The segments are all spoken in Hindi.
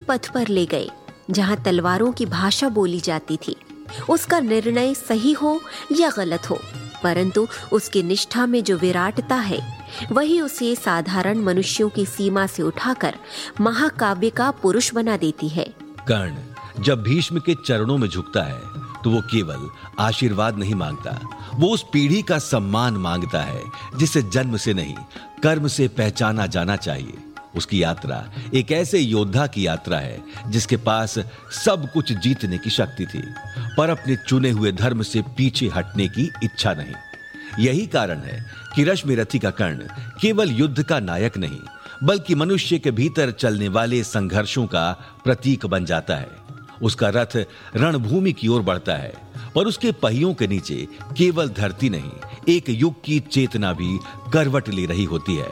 पथ पर ले गए जहां तलवारों की भाषा बोली जाती थी। उसका निर्णय सही हो या गलत हो, परंतु उसकी निष्ठा में जो विराटता है वही उसे साधारण मनुष्यों की सीमा से उठाकर महाकाव्य का पुरुष बना देती है। कर्ण जब भीष्म के चरणों में झुकता है तो वो केवल आशीर्वाद नहीं मांगता, वो उस पीढ़ी का सम्मान मांगता है जिसे जन्म से नहीं कर्म से पहचाना जाना चाहिए। उसकी यात्रा एक ऐसे योद्धा की यात्रा है जिसके पास सब कुछ जीतने की शक्ति थी, पर अपने चुने हुए धर्म से पीछे हटने की इच्छा नहीं। यही कारण है कि रश्मिरथी का कर्ण केवल युद्ध का नायक नहीं, बल्कि मनुष्य के भीतर चलने वाले संघर्षों का प्रतीक बन जाता है। उसका रथ रणभूमि की ओर बढ़ता है, पर उसके पहियों के नीचे केवल धरती नहीं, एक युग की चेतना भी करवट ले रही होती है।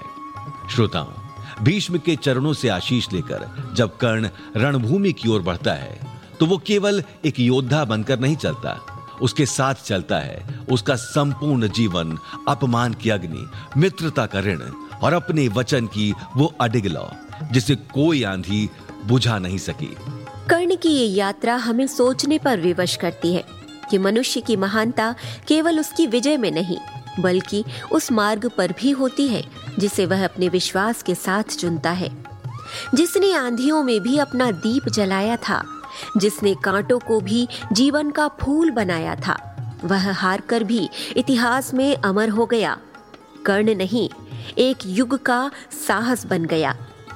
श्रोताओं, भीष्म के चरणों से आशीष लेकर जब कर्ण रणभूमि की ओर बढ़ता है तो वो केवल एक योद्धा बनकर नहीं चलता, उसके साथ चलता है उसका संपूर्ण जीवन, अपमान की अग्नि, मित्रता का ऋण और अपने वचन की वो अडिग लौ जिसे कोई आंधी बुझा नहीं सकी। कर्ण की ये यात्रा हमें सोचने पर विवश करती है कि मनुष्य की महानता केवल उसकी विजय में नहीं, बल्कि उस मार्ग पर भी होती है जिसे वह अपने विश्वास के साथ चुनता है। जिसने आंधियों में भी अपना दीप जलाया था, जिसने कांटों को भी जीवन का फूल बनाया था, वह हार कर भी इतिहास में अमर हो गया। कर्ण नहीं, एक युग का साहस बन गया।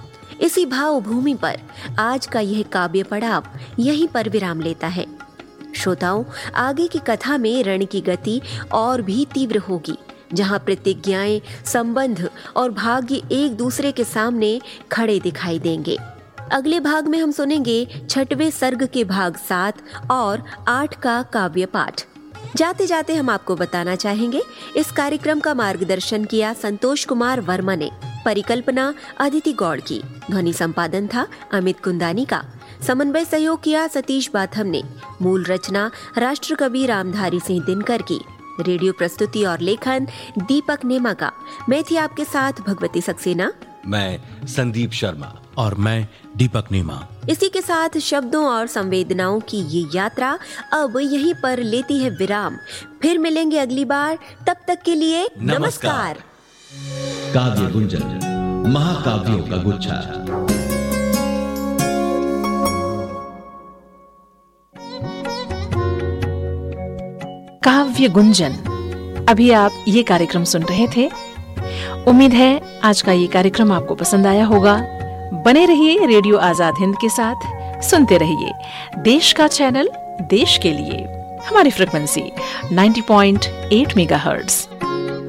इसी भावभूमि पर आज का यह काव्य पड़ाव यहीं पर विराम लेता है। श्रोताओं, आगे की कथा में रण की गति और भी तीव्र होगी, जहां प्रतिज्ञाएं, संबंध और भाग्य एक दूसरे के सामने खड़े दिखाई देंगे। अगले भाग में हम सुनेंगे 6वें सर्ग के भाग 7 और 8 का काव्य पाठ। जाते जाते हम आपको बताना चाहेंगे, इस कार्यक्रम का मार्गदर्शन किया संतोष कुमार वर्मा ने, परिकल्पना अदिति गौड़ की, ध्वनि संपादन था अमित कुंदानी का, समन्वय सहयोग किया सतीश बाथम ने, मूल रचना राष्ट्रकवि रामधारी सिंह दिनकर की, रेडियो प्रस्तुति और लेखन दीपक नेमा का। मैं थी आपके साथ भगवती सक्सेना, मैं संदीप शर्मा और मैं दीपक नेमा। इसी के साथ शब्दों और संवेदनाओं की ये यात्रा अब यहीं पर लेती है विराम। फिर मिलेंगे अगली बार, तब तक के लिए नमस्कार। काव्य गुंजन, महाकाव्यों का गुच्छा। काव्य गुंजन। अभी आप ये कार्यक्रम सुन रहे थे। उम्मीद है आज का ये कार्यक्रम आपको पसंद आया होगा। बने रहिए रेडियो आजाद हिंद के साथ, सुनते रहिए देश का चैनल, देश के लिए। हमारी फ्रिक्वेंसी 90.8 मेगाहर्ट्ज।